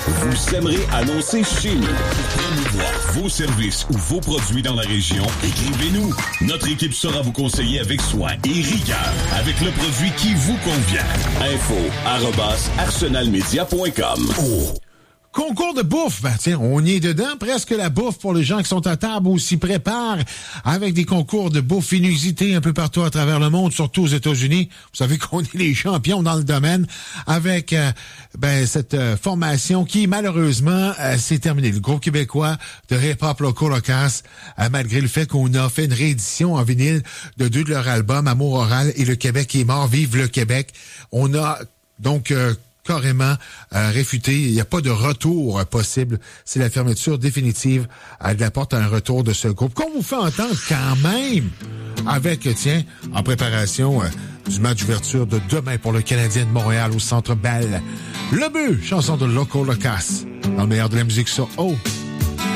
Vous aimerez annoncer chez nous. Pour promouvoir vos services ou vos produits dans la région, écrivez-nous. Notre équipe saura vous conseiller avec soin et rigueur avec le produit qui vous convient. info@arsenalmedia.com. Oh. Concours de bouffe, ben tiens, on y est dedans, presque la bouffe pour les gens qui sont à table ou s'y préparent avec des concours de bouffe inusités un peu partout à travers le monde, surtout aux États-Unis. Vous savez qu'on est les champions dans le domaine avec cette formation qui malheureusement s'est terminée. Le groupe québécois de hip-hop Loco-Locas, malgré le fait qu'on a fait une réédition en vinyle de 2 de leurs albums, Amour oral et Le Québec est mort, vive le Québec. On a donc carrément réfuté. Il n'y a pas de retour possible. C'est la fermeture définitive de la porte à un retour de ce groupe. Qu'on vous fait entendre quand même avec, en préparation du match d'ouverture de demain pour le Canadien de Montréal au Centre Bell. Le but, chanson de Loco-Locas, dans le meilleur de la musique sur O.